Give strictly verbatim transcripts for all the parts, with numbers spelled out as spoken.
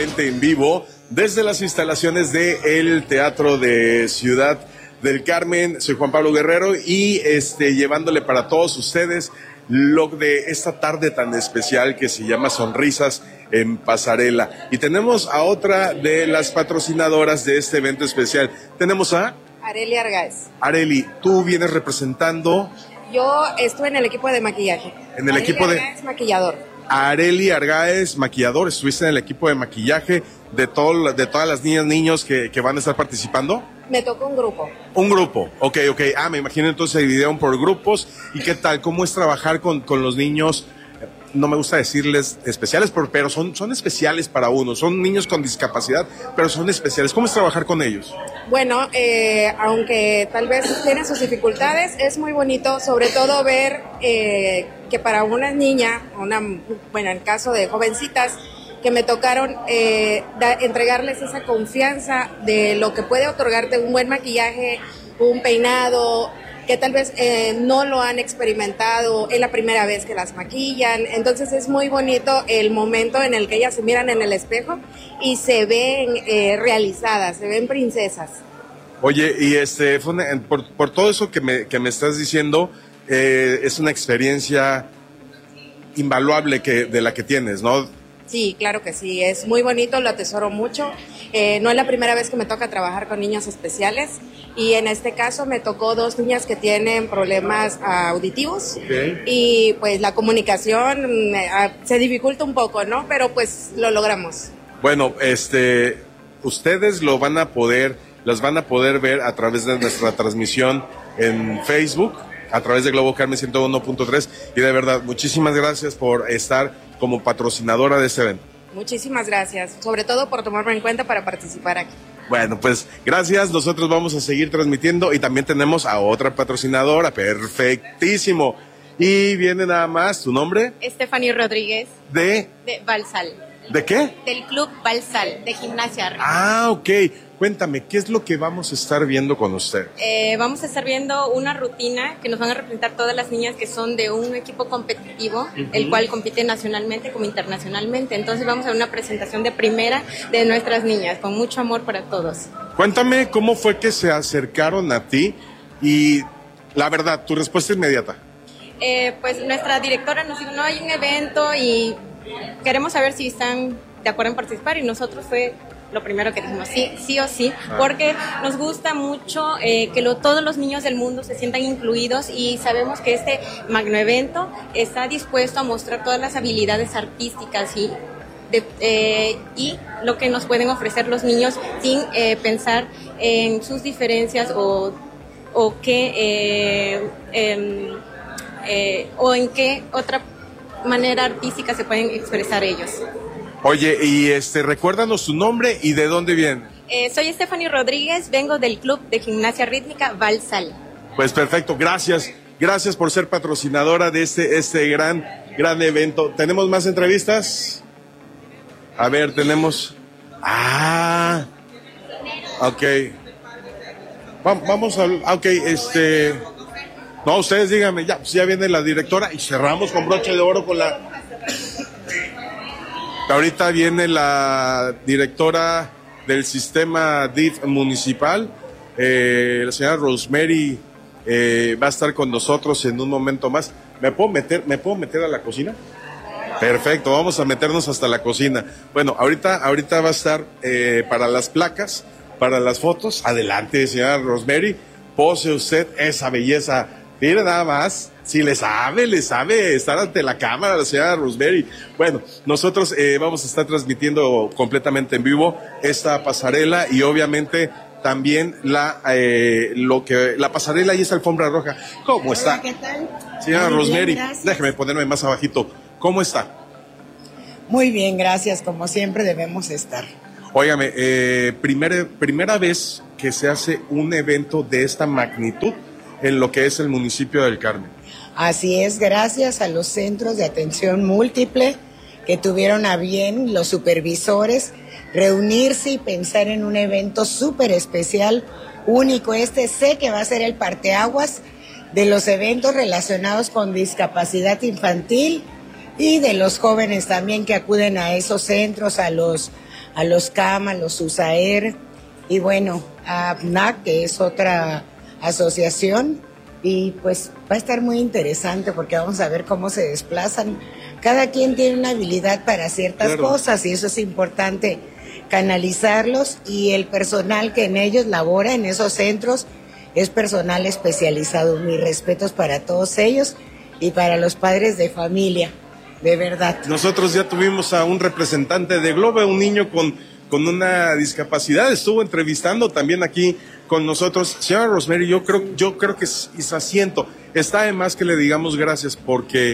completamente en vivo desde las instalaciones del Teatro de Ciudad del Carmen. Soy Juan Pablo Guerrero y este, llevándole para todos ustedes lo de esta tarde tan especial que se llama Sonrisas en Pasarela. Y tenemos a otra de las patrocinadoras de este evento especial. Tenemos a... Areli Argáez. Areli, tú vienes representando... Yo estuve en el equipo de maquillaje. En el Areli equipo de... Argáez, maquillador. Areli Argáez, maquillador. Estuviste en el equipo de maquillaje de, todo, de todas las niñas, niños que, que van a estar participando. Me tocó un grupo. Un grupo, ok, ok. Ah, me imagino entonces se dividieron por grupos. ¿Y qué tal? ¿Cómo es trabajar con, con los niños? No me gusta decirles especiales, pero son, son especiales para uno. Son niños con discapacidad, pero son especiales. ¿Cómo es trabajar con ellos? Bueno, eh, aunque tal vez tienen sus dificultades, es muy bonito, sobre todo ver eh, que para una niña, una, bueno, en el caso de jovencitas, que me tocaron eh, da, entregarles esa confianza de lo que puede otorgarte un buen maquillaje, un peinado, que tal vez eh, no lo han experimentado, es la primera vez que las maquillan. Entonces es muy bonito el momento en el que ellas se miran en el espejo y se ven eh, realizadas, se ven princesas. Oye, y este, por, por todo eso que me, que me estás diciendo, eh, es una experiencia invaluable que, de la que tienes, ¿no? Sí, claro que sí, es muy bonito, lo atesoro mucho. Eh, no es la primera vez que me toca trabajar con niños especiales y en este caso me tocó dos niñas que tienen problemas auditivos. Okay. Y pues la comunicación eh, se dificulta un poco, ¿no? Pero pues lo logramos. Bueno, este, ustedes lo van a poder, las van a poder ver a través de nuestra transmisión en Facebook, a través de Globo Carmen ciento uno punto tres, y de verdad, muchísimas gracias por estar como patrocinadora de este evento. Muchísimas gracias, sobre todo por tomarme en cuenta para participar aquí. Bueno, pues gracias, nosotros vamos a seguir transmitiendo y también tenemos a otra patrocinadora, perfectísimo. Y viene nada más, ¿tu nombre? Stephanie Rodríguez. ¿De? De Balsal. ¿De qué? Del Club Balsal, de Gimnasia. Ah, ok. Cuéntame, ¿qué es lo que vamos a estar viendo con usted? Eh, vamos a estar viendo una rutina que nos van a representar todas las niñas que son de un equipo competitivo, uh-huh. el cual compite nacionalmente como internacionalmente. Entonces vamos a ver una presentación de primera de nuestras niñas, con mucho amor para todos. Cuéntame cómo fue que se acercaron a ti y la verdad, tu respuesta inmediata. Eh, pues nuestra directora nos dijo, no, hay un evento y queremos saber si están de acuerdo en participar, y nosotros fue lo primero que dijimos, sí, sí o sí, porque nos gusta mucho eh, que lo, todos los niños del mundo se sientan incluidos, y sabemos que este magno evento está dispuesto a mostrar todas las habilidades artísticas y, de, eh, y lo que nos pueden ofrecer los niños sin eh, pensar en sus diferencias o, o, que, eh, eh, eh, o en qué otra manera artística se pueden expresar ellos. Oye, y este, recuérdanos su nombre y de dónde viene. Eh, soy Stephanie Rodríguez, vengo del Club de Gimnasia Rítmica Balsal. Pues perfecto, gracias. Gracias por ser patrocinadora de este, este gran, gran evento. ¿Tenemos más entrevistas? A ver, tenemos... Ah, ok. Va, vamos a... Ok, este... No, ustedes díganme, ya, pues ya viene la directora y cerramos con broche de oro con la... Ahorita viene la directora del sistema D I F municipal, eh, la señora Rosemary, eh, va a estar con nosotros en un momento más. ¿Me puedo meter, me puedo meter a la cocina? Perfecto, vamos a meternos hasta la cocina. Bueno, ahorita, ahorita va a estar eh, para las placas, para las fotos. Adelante, señora Rosemary, pose usted esa belleza. Mire nada más, si le sabe, le sabe estar ante la cámara la señora Rosemary. Bueno, nosotros eh, vamos a estar transmitiendo completamente en vivo esta pasarela y obviamente también la eh, lo que la pasarela y esa alfombra roja. ¿Cómo está? Hola, ¿qué tal? Señora Muy Rosemary, bien, déjeme ponerme más abajito. ¿Cómo está? Muy bien, gracias. Como siempre debemos estar. Óigame, eh, primera, primera vez que se hace un evento de esta magnitud en lo que es el municipio del Carmen. Así es, gracias a los centros de atención múltiple que tuvieron a bien los supervisores reunirse y pensar en un evento súper especial, único. Este sé que va a ser el parteaguas de los eventos relacionados con discapacidad infantil y de los jóvenes también que acuden a esos centros, a los a los C A M, a los USAER y bueno, a A P N A C, que es otra asociación, y pues va a estar muy interesante porque vamos a ver cómo se desplazan. Cada quien tiene una habilidad para ciertas claro. cosas y eso es importante canalizarlos, y el personal que en ellos labora en esos centros es personal especializado. Mis respetos para todos ellos y para los padres de familia, de verdad. Nosotros ya tuvimos a un representante de Globe, un niño con, con una discapacidad, estuvo entrevistando también aquí con nosotros. Señora Rosemary, yo creo, yo creo que es, es asiento. Está de más que le digamos gracias porque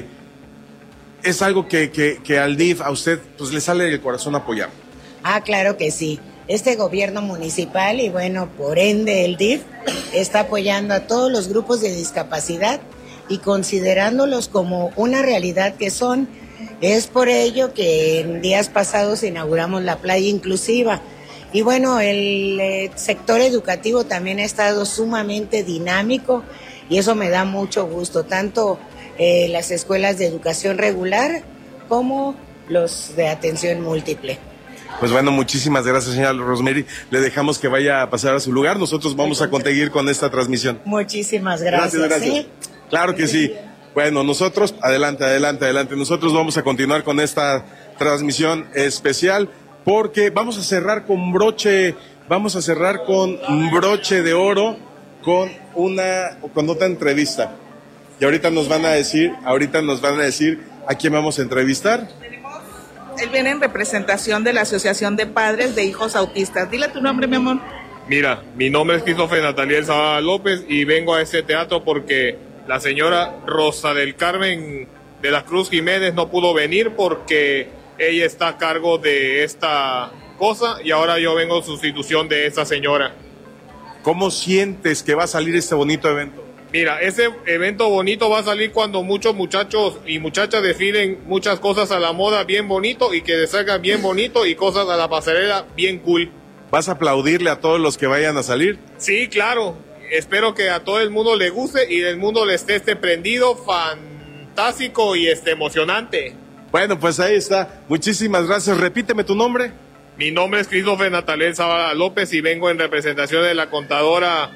es algo que, que, que al D I F, a usted, pues le sale del corazón apoyar. Ah, claro que sí. Este gobierno municipal y bueno, por ende el D I F está apoyando a todos los grupos de discapacidad y considerándolos como una realidad que son. Es por ello que en días pasados inauguramos la playa inclusiva. Y bueno, el eh, sector educativo también ha estado sumamente dinámico y eso me da mucho gusto, tanto eh, las escuelas de educación regular como los de atención múltiple. Pues bueno, muchísimas gracias, señora Rosemary. Le dejamos que vaya a pasar a su lugar. Nosotros vamos a conseguir con esta transmisión. Muchísimas gracias. Gracias, gracias. ¿Sí? Claro que sí. Bueno, nosotros, adelante, adelante, adelante. Nosotros vamos a continuar con esta transmisión especial porque vamos a cerrar con broche, vamos a cerrar con broche de oro con una, con otra entrevista. Y ahorita nos van a decir, ahorita nos van a decir a quién vamos a entrevistar. Él viene en representación de la Asociación de Padres de Hijos Autistas. Dile tu nombre, mi amor. Mira, mi nombre es Christopher Nataliel Zavala López y vengo a este teatro porque la señora Rosa del Carmen de la Cruz Jiménez no pudo venir porque ella está a cargo de esta cosa y ahora yo vengo en sustitución de esta señora. ¿Cómo sientes que va a salir este bonito evento? Mira, ese evento bonito va a salir cuando muchos muchachos y muchachas desfilen muchas cosas a la moda bien bonito y que salgan bien bonito y cosas a la pasarela bien cool. ¿Vas a aplaudirle a todos los que vayan a salir? Sí, claro. Espero que a todo el mundo le guste y el mundo le esté este prendido, fantástico y este emocionante. Bueno, pues ahí está. Muchísimas gracias. Repíteme tu nombre. Mi nombre es Christopher Nataliel Zavala López y vengo en representación de la contadora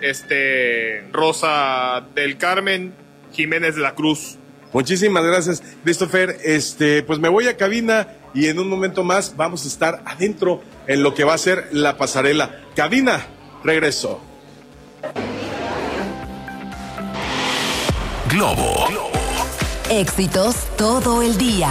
este Rosa del Carmen Jiménez de la Cruz. Muchísimas gracias, Christopher. Este, pues me voy a cabina y en un momento más vamos a estar adentro en lo que va a ser la pasarela. Cabina, regreso. Globo. Éxitos todo el día.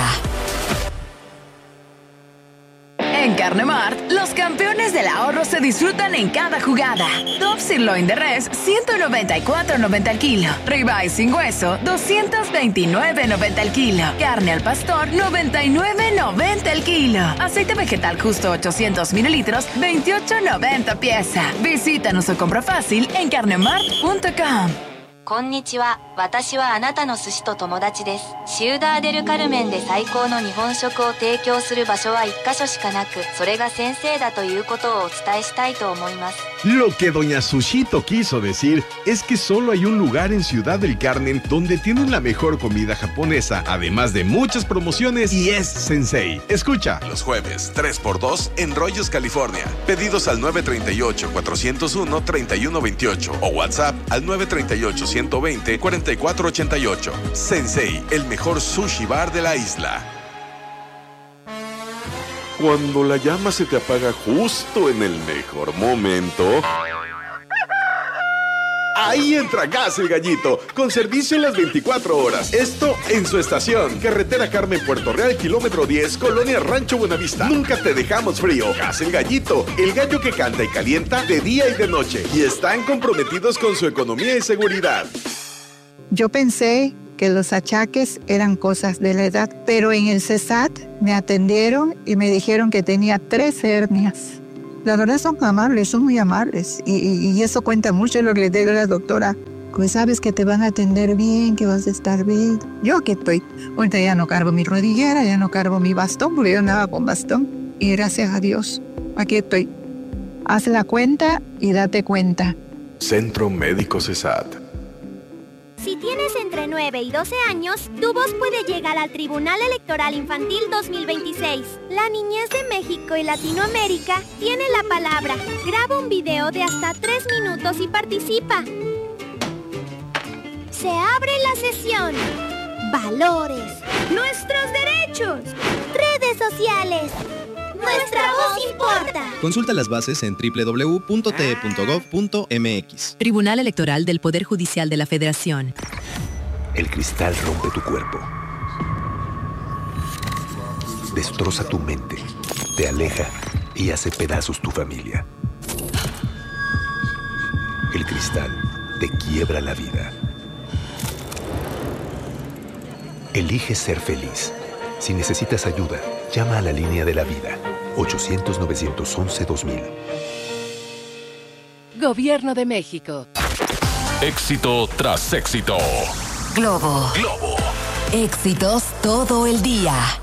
En Carnemart, los campeones del ahorro se disfrutan en cada jugada. Top Sirloin de res, ciento noventa y cuatro noventa al kilo. Ribeye sin hueso, doscientos veintinueve noventa al kilo. Carne al pastor, noventa y nueve noventa al kilo. Aceite vegetal justo ochocientos mililitros, veintiocho noventa pieza. Visítanos o compra fácil en carnemart punto com. こんにちは。私はあなたの寿司と友達です。シウダーデルカルメンで最高の日本食を提供する場所は一カ所しかなく、それが先生だということをお伝えしたいと思います。 Lo que doña Sushito quiso decir es que solo hay un lugar en Ciudad del Carmen donde tienen la mejor comida japonesa, además de muchas promociones, y es Sensei. Escucha. Los jueves, tres por dos en Rollos, California. Pedidos al nueve tres ocho, cuatro cero uno, tres uno dos ocho o WhatsApp al nueve tres ocho, uno dos cero, cuatro cuatro ocho ocho. Sensei, el mejor sushi bar de la isla. Cuando la llama se te apaga justo en el mejor momento... Ahí entra Gas El Gallito, con servicio en las veinticuatro horas. Esto en su estación. Carretera Carmen, Puerto Real, kilómetro diez, Colonia Rancho Buenavista. Nunca te dejamos frío. Gas El Gallito, el gallo que canta y calienta de día y de noche. Y están comprometidos con su economía y seguridad. Yo pensé que los achaques eran cosas de la edad, pero en el CESAT me atendieron y me dijeron que tenía tres hernias. La verdad son amables, son muy amables y, y, y eso cuenta mucho lo que le digo a la doctora. Pues sabes que te van a atender bien, que vas a estar bien. Yo aquí estoy. Ahorita ya no cargo mi rodillera, ya no cargo mi bastón, porque yo andaba con bastón. Y gracias a Dios, aquí estoy. Haz la cuenta y date cuenta. Centro Médico CESAT. Si tienes entre nueve y doce años, tu voz puede llegar al Tribunal Electoral Infantil dos mil veintiséis. La niñez de México y Latinoamérica tiene la palabra. Graba un video de hasta tres minutos y participa. Se abre la sesión. Valores. Nuestros derechos. Redes sociales. Nuestra voz importa. Consulta las bases en doble u doble u doble u punto t e punto gov punto m x. Tribunal Electoral del Poder Judicial de la Federación. El cristal rompe tu cuerpo. Destroza tu mente. Te aleja y hace pedazos tu familia. El cristal te quiebra la vida. Elige ser feliz. Si necesitas ayuda, llama a la línea de la vida. ochocientos, novecientos once, dos mil. Gobierno de México. Éxito tras éxito. Globo. Globo. Éxitos todo el día.